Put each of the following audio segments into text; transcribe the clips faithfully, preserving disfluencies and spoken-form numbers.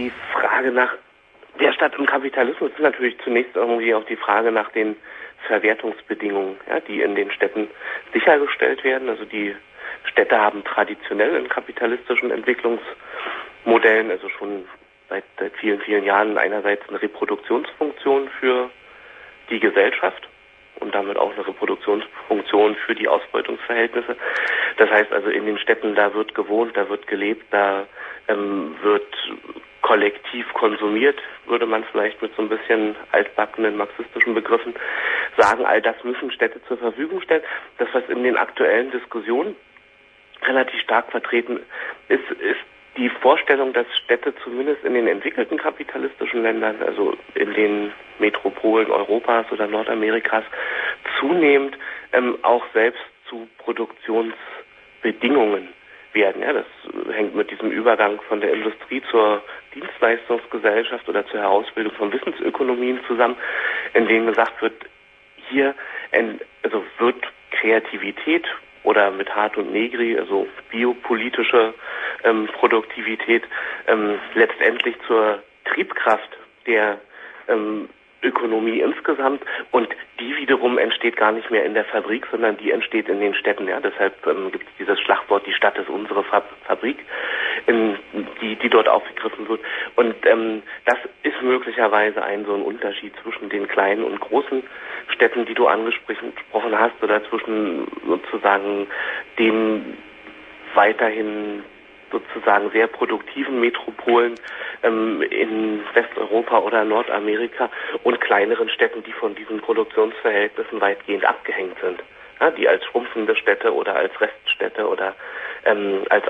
die Frage nach der Stadt im Kapitalismus ist natürlich zunächst irgendwie auch die Frage nach den Verwertungsbedingungen, ja, die in den Städten sichergestellt werden. Also die Städte haben traditionell in kapitalistischen Entwicklungsmodellen, also schon seit, seit vielen, vielen Jahren einerseits eine Reproduktionsfunktion für die Gesellschaft und damit auch eine Reproduktionsfunktion für die Ausbeutungsverhältnisse. Das heißt also, in den Städten, da wird gewohnt, da wird gelebt, da ähm, wird kollektiv konsumiert, würde man vielleicht mit so ein bisschen altbackenen marxistischen Begriffen sagen. All das müssen Städte zur Verfügung stellen. Das, was in den aktuellen Diskussionen relativ stark vertreten ist, ist die Vorstellung, dass Städte zumindest in den entwickelten kapitalistischen Ländern, also in den Metropolen Europas oder Nordamerikas, zunehmend ähm, auch selbst zu Produktionsbedingungen werden. Ja, das hängt mit diesem Übergang von der Industrie zur Dienstleistungsgesellschaft oder zur Herausbildung von Wissensökonomien zusammen, in denen gesagt wird, hier also wird Kreativität oder mit Hart und Negri, also biopolitische ähm, Produktivität, ähm, letztendlich zur Triebkraft der ähm, Ökonomie insgesamt, und die wiederum entsteht gar nicht mehr in der Fabrik, sondern die entsteht in den Städten. Ja, deshalb ähm, gibt es dieses Schlagwort, die Stadt ist unsere Fab- Fabrik, in, die, die dort aufgegriffen wird. Und ähm, das ist möglicherweise ein so ein Unterschied zwischen den kleinen und großen Städten, die du angesprochen hast, oder zwischen sozusagen den weiterhin sozusagen sehr produktiven Metropolen ähm, in Westeuropa oder Nordamerika und kleineren Städten, die von diesen Produktionsverhältnissen weitgehend abgehängt sind, ja, die als schrumpfende Städte oder als Reststädte oder ähm, als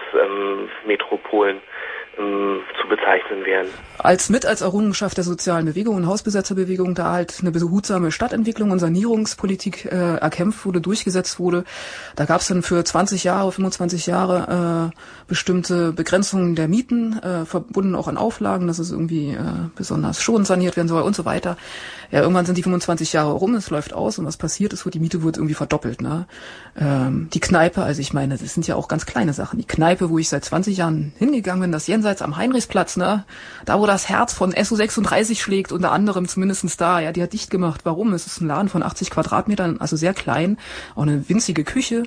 Armutsmetropolen ähm, zu bezeichnen wären. Als mit als Errungenschaft der sozialen Bewegung und Hausbesetzerbewegung da halt eine behutsame Stadtentwicklung und Sanierungspolitik äh, erkämpft wurde, durchgesetzt wurde. Da gab es dann für zwanzig Jahre, fünfundzwanzig Jahre äh, bestimmte Begrenzungen der Mieten, äh, verbunden auch an Auflagen, dass es irgendwie äh, besonders schonend saniert werden soll und so weiter. Ja, irgendwann sind die fünfundzwanzig Jahre rum, es läuft aus, und was passiert ist, wo die Miete wird irgendwie verdoppelt. Ne? Ähm, die Kneipe, also ich meine, das sind ja auch ganz kleine Sachen. Die Kneipe, wo ich seit zwanzig Jahren hingegangen bin, das Jenseits am Heinrichsplatz, ne, da wo das Herz von S U sechsunddreißig schlägt, unter anderem zumindestens da, ja, die hat dicht gemacht. Warum? Es ist ein Laden von achtzig Quadratmetern, also sehr klein, auch eine winzige Küche.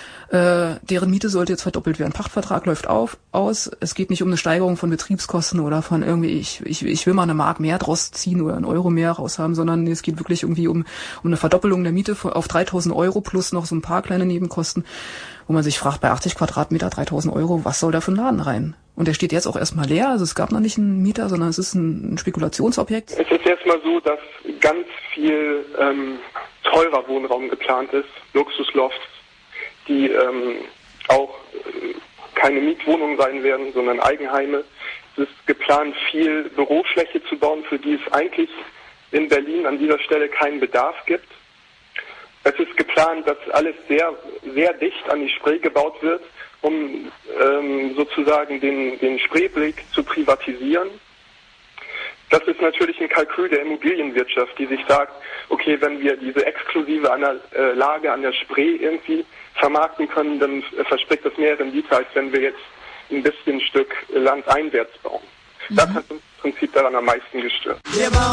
Äh, deren Miete sollte jetzt verdoppelt werden. Pachtvertrag läuft auf, aus. Es geht nicht um eine Steigerung von Betriebskosten oder von irgendwie, ich, ich, ich will mal eine Mark mehr draus ziehen oder einen Euro mehr raushaben, sondern es geht wirklich irgendwie um, um eine Verdoppelung der Miete auf dreitausend Euro plus noch so ein paar kleine Nebenkosten, wo man sich fragt, bei achtzig Quadratmeter dreitausend Euro, was soll da für ein Laden rein? Und der steht jetzt auch erstmal leer, also es gab noch nicht einen Mieter, sondern es ist ein, ein Spekulationsobjekt. Es ist erstmal so, dass ganz viel ähm, teurer Wohnraum geplant ist, Luxuslofts, die ähm, auch äh, keine Mietwohnungen sein werden, sondern Eigenheime. Es ist geplant, viel Bürofläche zu bauen, für die es eigentlich in Berlin an dieser Stelle keinen Bedarf gibt. Es ist geplant, dass alles sehr, sehr dicht an die Spree gebaut wird, um ähm, sozusagen den, den Spreeblick zu privatisieren. Das ist natürlich ein Kalkül der Immobilienwirtschaft, die sich sagt, okay, wenn wir diese exklusive an der, äh, Lage an der Spree irgendwie vermarkten können, dann äh, verspricht das mehr Rendite, als wenn wir jetzt ein bisschen Stück Land einwärts bauen. Mhm. Das hat uns im Prinzip daran am meisten gestört.